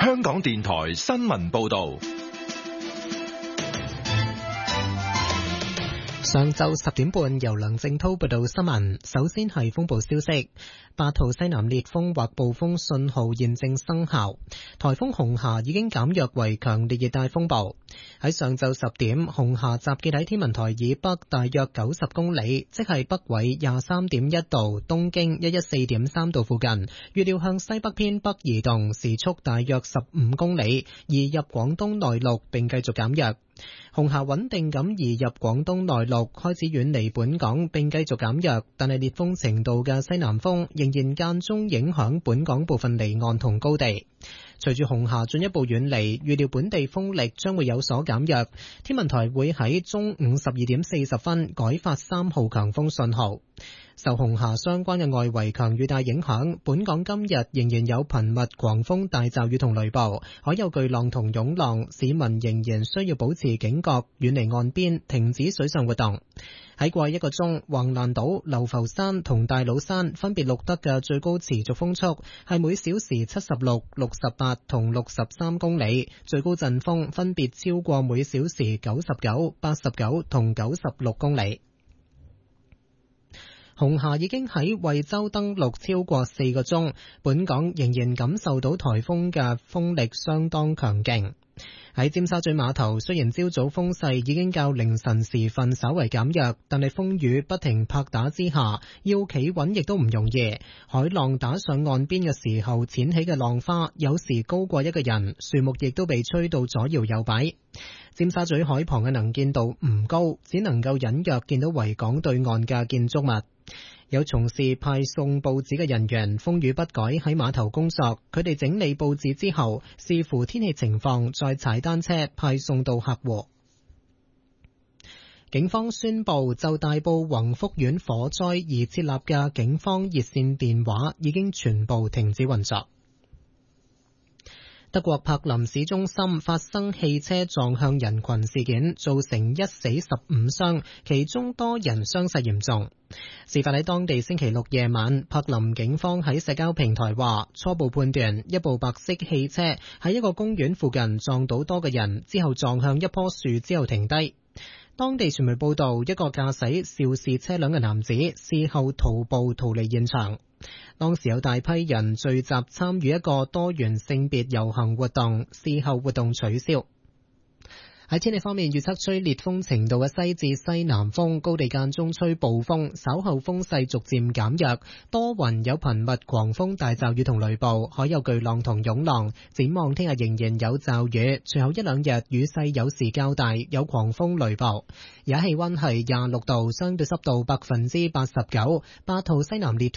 香港電台新聞報道。 上晝10點半，由梁正濤報道新聞。首先係風暴消息，8號西南烈風或暴風信號現正生效。颱風紅霞已經減弱為強烈熱帶風暴。喺上晝10點，紅霞集結喺天文台以北大約90公里，即係北緯23.1度、東經114.3度附近。預料向西北偏北移動，時速大約15公里，移入廣東內陸並繼續減弱。紅霞穩定咁移入廣東內陸，開始遠離本港並繼續減弱，但係烈風程度嘅西南風仍然間中影響本港部分離岸同高地。隨住紅霞進一步遠離，預料本地風力將會有所減弱。天文台會喺中午12點40分改發3號強風信號。受紅霞相關嘅外圍強雨帶影響，本港今日仍然有頻密狂風大驟雨同雷暴，海有巨浪同湧浪，市民仍然需要保持警覺，遠離岸邊，停止水上活動。喺過去1個鐘，橫瀾島、流浮山同大老山分別錄得嘅最高持續風速係每小時76、68同63公里，最高陣風分別超過每小時99、89同96公里。紅霞已經喺惠州登陸超過4個鐘，本港仍然感受到颱風嘅風力相當強勁。喺尖沙咀碼頭，雖然朝早風勢已經較凌晨時分稍為減弱，但係風雨不停拍打之下，要企穩亦都唔容易。海浪打上岸邊嘅時候，濺起嘅浪花有時高過一個人，樹木亦都被吹到左搖右擺。尖沙咀海旁嘅能見度唔高，只能夠隱約見到維港對岸嘅建築物。有從事派送報紙嘅人員，風雨不改喺碼頭工作，佢哋整理報紙之後，視乎天氣情況再踩單車派送到客戶。警方宣布就大埔宏福苑火災而設立嘅警方熱線電話已經全部停止運作。德國柏林市中心發生汽車撞向人群事件，造成1死15傷，其中多人傷勢嚴重。事發喺當地星期六夜晚，柏林警方喺社交平台話，初步判斷一部白色汽車喺一個公園附近撞到多個人，之後撞向一棵樹之後停低。當地傳媒報道，一個駕駛肇事車輛嘅男子事後徒步逃離現場。當時有大批人聚集參與一個多元性別遊行活動，事後活動取消。喺天氣方面，預測吹烈風程度嘅西至西南風，高地間中吹暴風，稍後風勢逐漸減弱，多雲有頻密狂風大驟雨同雷暴，海有巨浪同湧浪。展望聽日仍然有驟雨，隨後1-2日雨勢有時較大，有狂風雷暴。而家氣溫係26度，相對濕度89%，8號西南烈風